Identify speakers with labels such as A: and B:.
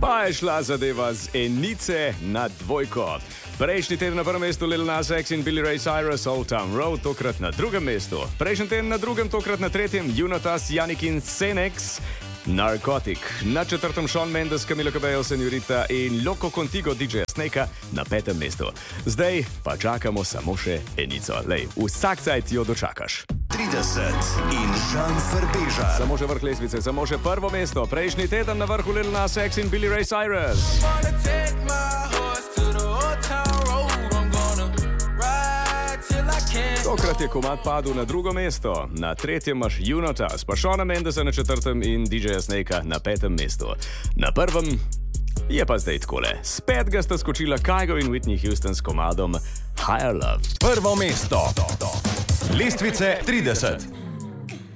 A: Pa je šla zadeva z enice na dvojko. Prejšnji teden na prvem mestu Lil Nas X in Billy Ray Cyrus, Old Town Road, tokrat na drugem mestu. Prejšnji teden na drugem, tokrat na tretjem, Junotas, Yannick in Senex, Narcotic. Na četrtem Shawn Mendes, Camila Cabello, Señorita in Loco Contigo, DJ Snakea na petem mestu. Zdaj pa čakamo samo še enico. Lej, vsak cajt jo dočakaš.
B: 30 in Žan Frbeža.
A: Samo še vrh lestvice, samo še prvo mesto. Prejšnji teden na vrhu Lil Nas X in Billy Ray Cyrus. Tokrat je komad padel na drugo mesto. Na tretjem imaš Junotas, pa Shawna Mendesa na četrtem in DJ Snakea na petem mestu. Na prvem je pa zdaj takole. S petega sta skočila Kygo in Whitney Houston s komadom Higher Love.
B: Prvo mesto. Lestvice 30.